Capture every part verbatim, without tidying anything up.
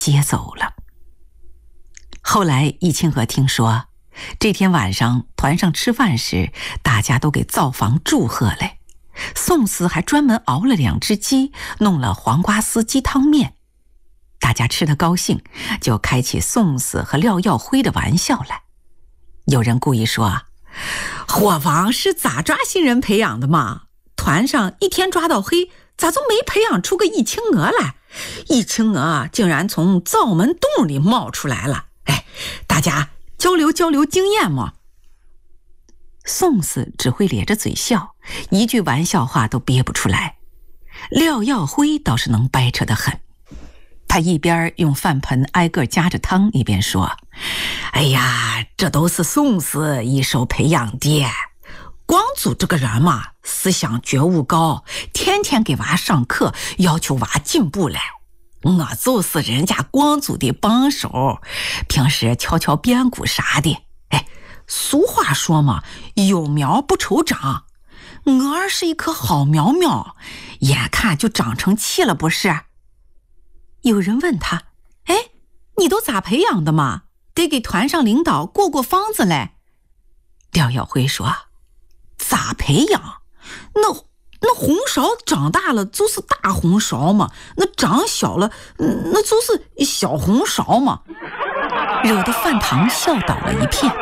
接走了。后来易清娥听说，这天晚上团上吃饭时，大家都给灶房祝贺嘞。宋司还专门熬了两只鸡，弄了黄瓜丝鸡汤面。大家吃得高兴，就开起宋司和廖耀辉的玩笑来。有人故意说，伙房是咋抓新人培养的嘛？团上一天抓到黑，咋就没培养出个易清娥来？易清娥竟然从灶门洞里冒出来了！哎，大家交流交流经验嘛。宋司只会咧着嘴笑，一句玩笑话都憋不出来。廖耀辉倒是能掰扯得很，他一边用饭盆挨个夹着汤，一边说，哎呀，这都是宋司一手培养的。光祖这个人嘛，思想觉悟高，天天给娃上课，要求娃进步嘞。我就是人家光祖的帮手，平时敲敲边鼓啥的。哎，俗话说嘛，有苗不愁长，我儿是一棵好苗苗，眼看就长成器了不是？有人问他，哎，你都咋培养的嘛？得给团上领导过过方子嘞。廖耀辉说，咋培养？那那红苕长大了就是大红苕嘛，那长小了那就是小红苕嘛，惹得饭堂笑倒了一片。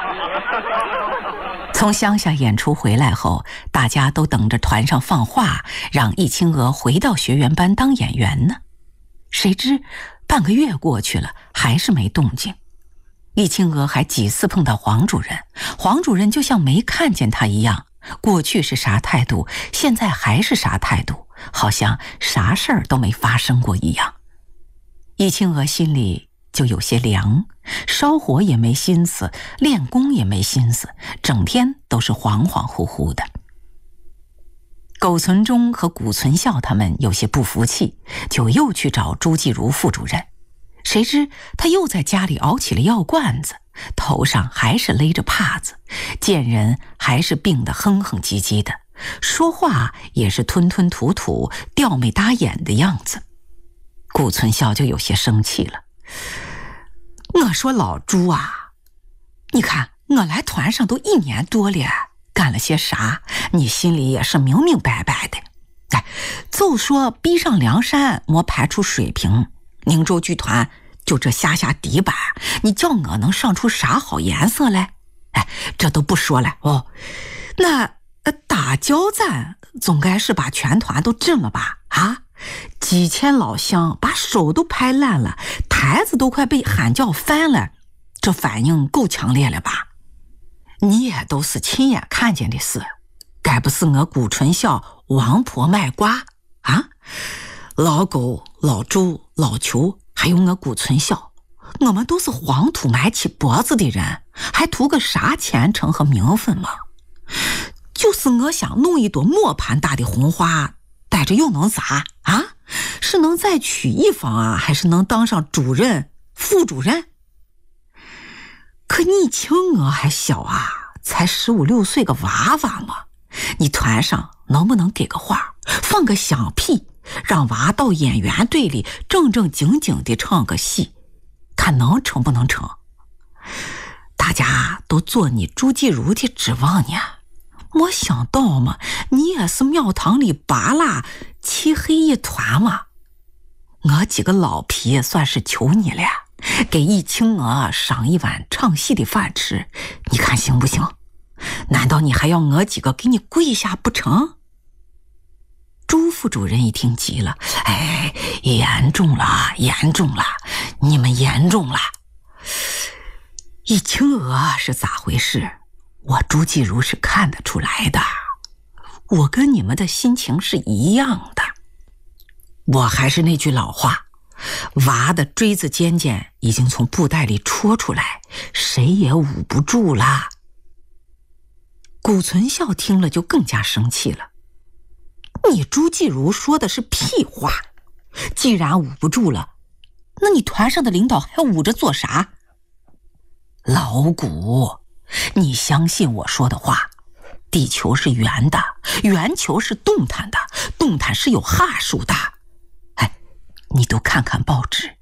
从乡下演出回来后，大家都等着团上放话，让易清娥回到学员班当演员呢。谁知半个月过去了，还是没动静。易清娥还几次碰到黄主任，黄主任就像没看见他一样，过去是啥态度，现在还是啥态度，好像啥事儿都没发生过一样。易清娥心里就有些凉，烧火也没心思，练功也没心思，整天都是恍恍惚惚的。苟存忠和谷存孝他们有些不服气，就又去找朱继如副主任。谁知他又在家里熬起了药罐子，头上还是勒着帕子，见人还是病得哼哼唧唧的，说话也是吞吞吐吐，吊眉搭眼的样子。谷存孝就有些生气了，我说老朱啊，你看我来团上都一年多了，干了些啥，你心里也是明明白白的。哎，就说逼上梁山没排出水平，宁州剧团就这下下底板，你叫我能上出啥好颜色来？哎，这都不说了哦。那呃打交战总该是把全团都震了吧？啊，几千老乡把手都拍烂了，台子都快被喊叫翻了，这反应够强烈了吧？你也都是亲眼看见的事，该不是我谷存孝王婆卖瓜啊？老狗、老周、老裘还有我谷存孝，我们都是黄土埋起脖子的人，还图个啥前程和名分吗？就是我想弄一朵磨盘大的红花，带着又能咋啊？是能再娶一房啊，还是能当上主任、副主任？可你亲我还小啊，才十五六岁个娃娃嘛，你团上能不能给个话，放个响屁，让娃到演员队里正正经经地唱个戏，看能成不能成？大家都做你朱继如的指望呢，没想到嘛，你也是庙堂里拔蜡漆黑一团嘛。我几个老皮算是求你了，给易清娥赏一碗唱戏的饭吃，你看行不行？难道你还要我几个给你跪下不成？朱副主任一听急了，哎，严重了，严重了，你们严重了。易清娥是咋回事？我朱继如是看得出来的，我跟你们的心情是一样的。我还是那句老话，娃的锥子尖尖已经从布袋里戳出来，谁也捂不住啦。谷存孝听了就更加生气了，你朱继如说的是屁话，既然捂不住了，那你团上的领导还捂着做啥？老谷，你相信我说的话，地球是圆的，圆球是动弹的，动弹是有哈数的。哎，你都看看报纸，